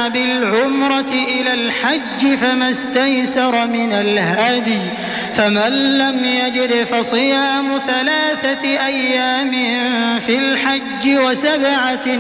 بالعمرة إلى الحج فما استيسر من الهدي فمن لم يجد فصيام 3 أيام في الحج و7